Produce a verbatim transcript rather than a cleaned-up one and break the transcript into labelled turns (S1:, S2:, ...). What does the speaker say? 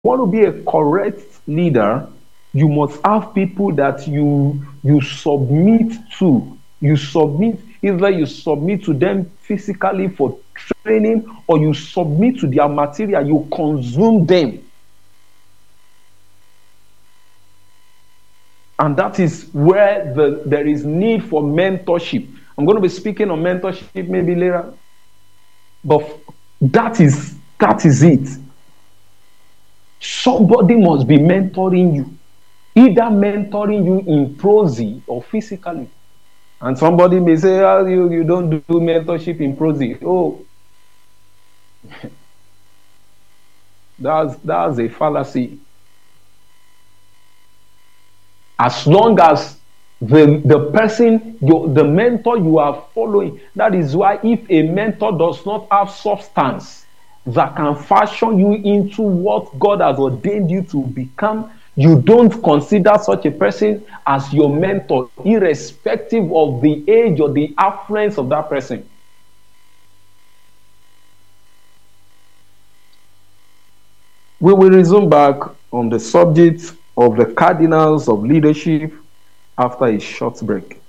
S1: want to be a correct leader, you must have people that you you submit to. You submit, either you submit to them physically for training, or you submit to their material, you consume them. And that is where the, there is need for mentorship. I'm going to be speaking on mentorship maybe later. But that is that is it. Somebody must be mentoring you. Either mentoring you in prosy or physically. And somebody may say, oh, you, you don't do mentorship in prosy. Oh, that's, that's a fallacy. As long as the, the person, your, the mentor you are following, that is why if a mentor does not have substance that can fashion you into what God has ordained you to become, you don't consider such a person as your mentor, irrespective of the age or the affluence of that person. We will resume back on the subject of the cardinals of leadership after a short break.